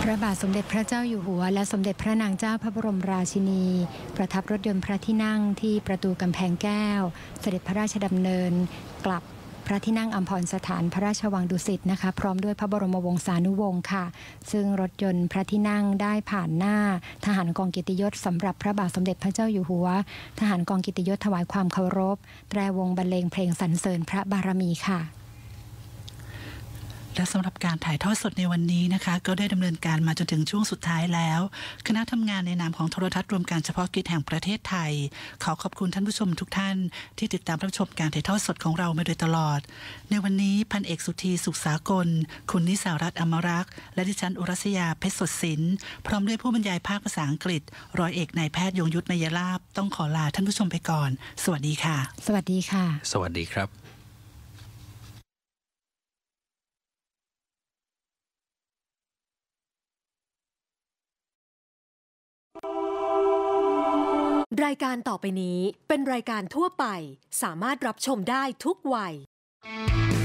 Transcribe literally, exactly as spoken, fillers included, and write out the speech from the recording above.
ระบาทสมเด็จพระเจ้าอยู่หัวและสมเด็จพระนางเจ้าพระบรมราชินีประทับรถยนต์พระที่นั่งที่ประตูกำแพงแก้วเสด็จพระราชดำเนินกลับพระที่นั่งอัมพรสถานพระราชวังดุสิตนะคะพร้อมด้วยพระบรมวงศานุวงศ์ค่ะซึ่งรถยนต์พระที่นั่งได้ผ่านหน้าทหารกองเกียรติยศสำหรับพระบาทสมเด็จพระเจ้าอยู่หัวทหารกองเกียรติยศถวายความเคารพแตรวงบรรเลงเพลงสรรเสริญพระบารมีค่ะและสำหรับการถ่ายทอดสดในวันนี้นะคะก็ได้ดำเนินการมาจนถึงช่วงสุดท้ายแล้วคณะทำงานในนามของโทรทัศน์รวมการเฉพาะกิจแห่งประเทศไทยขอขอบคุณท่านผู้ชมทุกท่านที่ติดตามรับชมการถ่ายทอดสดของเรามาโดยตลอดในวันนี้พันเอกสุธีสุขสากลคุณนิสารัตน์อมรักษ์และดิฉันอุรัสยาเพชรสดศิลป์พร้อมด้วยผู้บรรยายภาคภาษาอังกฤษร้อยเอกนายแพทย์ยงยุทธนยลาภต้องขอลาท่านผู้ชมไปก่อนสวัสดีค่ะสวัสดีค่ะสวัสดีครับรายการต่อไปนี้เป็นรายการทั่วไปสามารถรับชมได้ทุกวัย